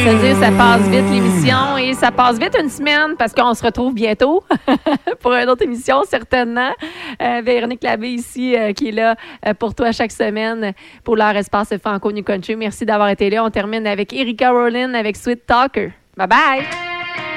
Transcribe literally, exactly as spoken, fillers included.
te dire, ça passe vite l'émission et ça passe vite une semaine parce qu'on se retrouve bientôt pour une autre émission, certainement. Euh, Véronique Labbé ici, euh, qui est là euh, pour toi chaque semaine pour leur espace Franco New Country. Merci d'avoir été là. On termine avec Erika Rolin avec Sweet Talker. Bye bye!